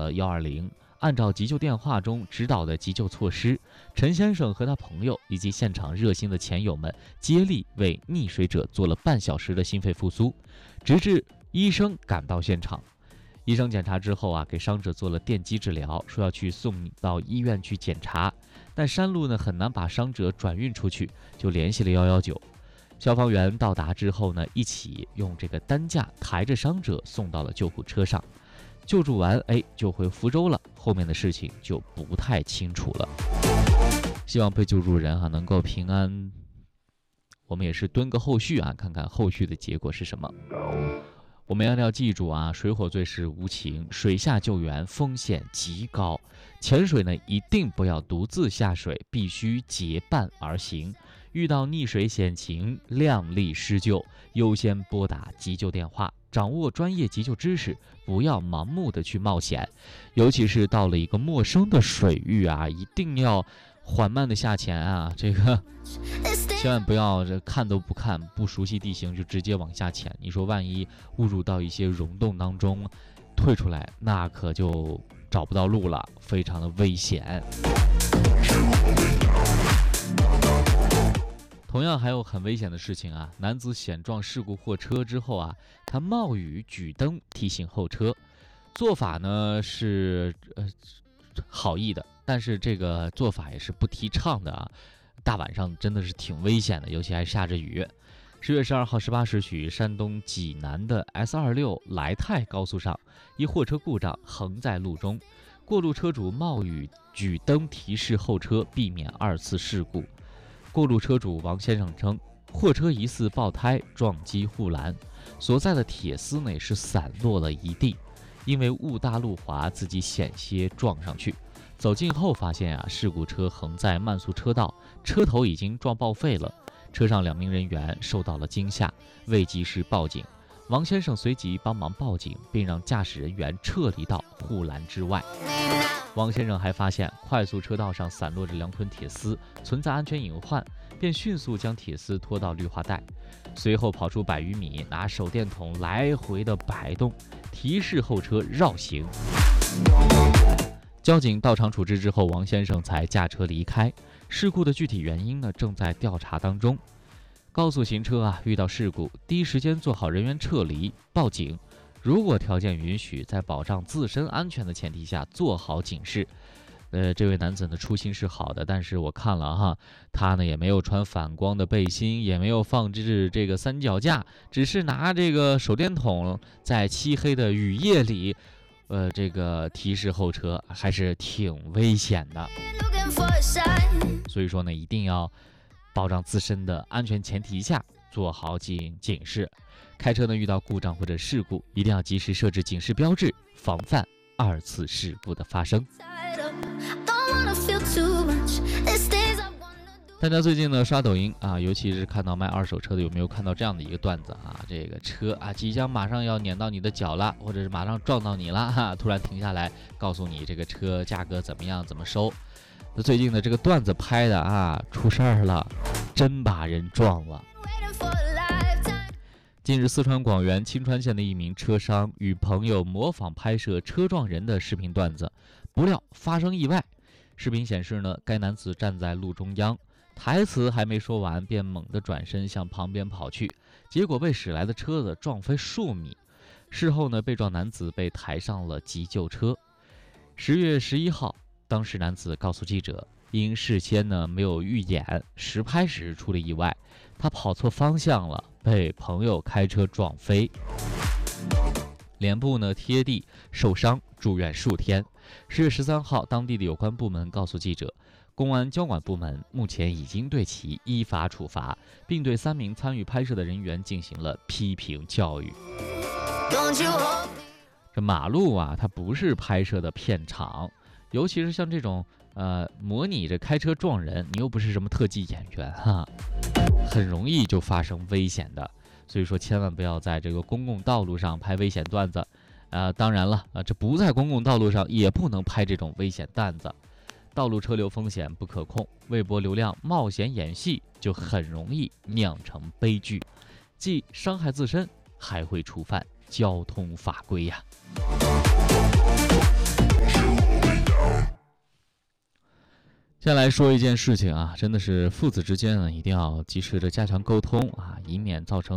了120，按照急救电话中指导的急救措施，陈先生和他朋友以及现场热心的钱友们接力为溺水者做了半小时的心肺复苏，直至医生赶到现场。医生检查之后给伤者做了电击治疗，说要去送到医院去检查，但山路呢很难把伤者转运出去，就联系了119。消防员到达之后呢，一起用这个担架抬着伤者送到了救护车上。救助完就回福州了，后面的事情就不太清楚了。希望被救助人能够平安。我们也是蹲个后续看看后续的结果是什么。我们要记住水火最是无情，水下救援风险极高，潜水呢一定不要独自下水，必须结伴而行。遇到溺水险情，量力施救，优先拨打急救电话，掌握专业急救知识，不要盲目的去冒险。尤其是到了一个陌生的水域一定要缓慢的下潜这个千万不要看都不看，不熟悉地形就直接往下潜。你说万一误入到一些溶洞当中，退出来那可就找不到路了，非常的危险。同样还有很危险的事情男子险撞事故货车之后他冒雨举灯提醒后车，做法呢是好意的，但是这个做法也是不提倡的大晚上真的是挺危险的，尤其还下着雨。10月12号18时许，山东济南的 S26来泰高速上，一货车故障横在路中，过路车主冒雨举灯提示后车，避免2次事故。过路车主王先生称，货车疑似爆胎撞击护栏，所在的铁丝呢也是散落了一地，因为雾大路滑，自己险些撞上去。走近后发现事故车横在慢速车道，车头已经撞报废了，车上2名人员受到了惊吓，未及时报警。王先生随即帮忙报警，并让驾驶人员撤离到护栏之外。王先生还发现快速车道上散落着2捆铁丝，存在安全隐患，便迅速将铁丝拖到绿化带，随后跑出100余米，拿手电筒来回的摆动，提示后车绕行。交警到场处置之后，王先生才驾车离开。事故的具体原因呢，正在调查当中。高速行车遇到事故，第一时间做好人员撤离、报警。如果条件允许，在保障自身安全的前提下做好警示。这位男子的初心是好的，但是我看了他呢也没有穿反光的背心，也没有放置这个三脚架，只是拿这个手电筒在漆黑的雨夜里这个提示后车，还是挺危险的。所以说呢，一定要保障自身的安全前提下做好警示。开车呢遇到故障或者事故，一定要及时设置警示标志，防范2次事故的发生。大家最近呢刷抖音尤其是看到卖二手车的，有没有看到这样的一个段子这个车即将马上要碾到你的脚了，或者是马上撞到你了突然停下来告诉你这个车价格怎么样，怎么收。那最近的这个段子拍的出事儿了，真把人撞了。近日，四川广元清川县的一名车商与朋友模仿拍摄车撞人的视频段子，不料发生意外。视频显示呢，该男子站在路中央，台词还没说完，便猛地转身向旁边跑去，结果被驶来的车子撞飞数米。事后呢，被撞男子被抬上了急救车。10月11号，当事男子告诉记者，因事先呢没有预演，实拍时出了意外，他跑错方向了，被朋友开车撞飞，脸部呢贴地受伤，住院数天。10月13号，当地的有关部门告诉记者，公安交管部门目前已经对其依法处罚，并对3名参与拍摄的人员进行了批评教育。这马路它不是拍摄的片场，尤其是像这种模拟着开车撞人，你又不是什么特技演员很容易就发生危险的。所以说千万不要在这个公共道路上拍危险段子。当然了这不在公共道路上也不能拍这种危险段子。道路车流风险不可控，微博流量冒险演戏，就很容易酿成悲剧，既伤害自身，还会触犯交通法规呀。 先来说一件事情啊，真的是父子之间呢，一定要及时的加强沟通啊，以免造成